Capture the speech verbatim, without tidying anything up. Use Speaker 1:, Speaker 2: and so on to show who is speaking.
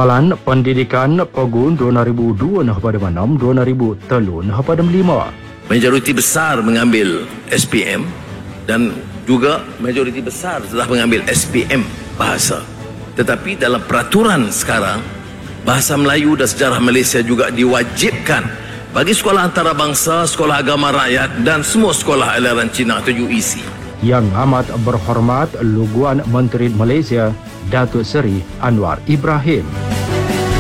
Speaker 1: Halan pendidikan Pogun dua ribu dua pada enam dua ribu tiga pada lima.
Speaker 2: Majoriti besar mengambil S P M dan juga majoriti besar telah mengambil S P M bahasa. Tetapi dalam peraturan sekarang, bahasa Melayu dan sejarah Malaysia juga diwajibkan bagi sekolah antarabangsa, sekolah agama rakyat dan semua sekolah aliran Cina atau U E C.
Speaker 1: Yang amat berhormat Luguan Menteri Malaysia Datuk Seri Anwar Ibrahim.